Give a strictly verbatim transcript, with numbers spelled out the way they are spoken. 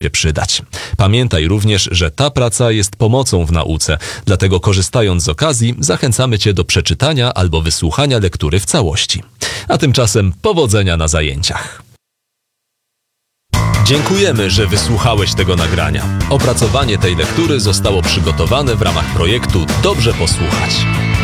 się przydać. Pamiętaj również, że ta praca jest pomocą w nauce, dlatego korzystając z okazji zachęcamy Cię do przeczytania albo wysłuchania lektury w całości. A tymczasem powodzenia na zajęciach. Dziękujemy, że wysłuchałeś tego nagrania. Opracowanie tej lektury zostało przygotowane w ramach projektu Dobrze Posłuchać.